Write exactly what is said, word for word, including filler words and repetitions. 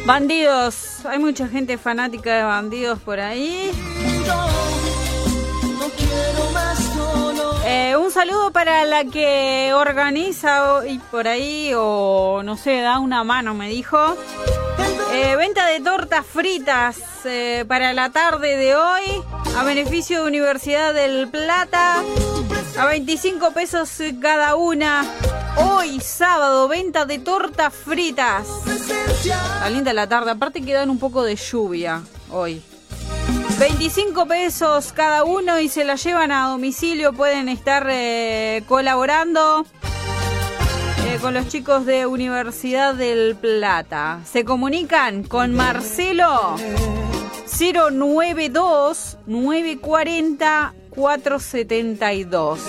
Bandidos, hay mucha gente fanática de Bandidos por ahí. Eh, un saludo para la que organiza y por ahí, o no sé, da una mano, me dijo. Eh, venta de tortas fritas eh, para la tarde de hoy, a beneficio de Universidad del Plata, a veinticinco pesos cada una. Hoy, sábado, venta de tortas fritas. Está linda la tarde, aparte quedan un poco de lluvia hoy. veinticinco pesos cada uno y se la llevan a domicilio. Pueden estar eh, colaborando eh, con los chicos de Universidad del Plata. Se comunican con Marcelo cero nueve dos, nueve cuatro cero, cuatro siete dos.